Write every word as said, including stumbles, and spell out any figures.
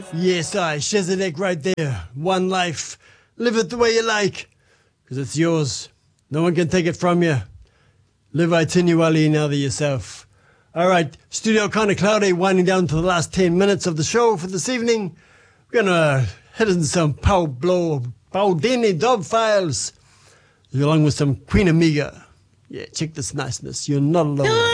Yes, I, Shezadek right there. One life. Live it the way you like. Because it's yours. No one can take it from you. Live itinually now to yourself. All right, Studio kind of cloudy, winding down to the last ten minutes of the show for this evening. We're going to head into some Pablo Baudini Dub Files, along with some Queen Amiga. Yeah, check this niceness. You're not alone.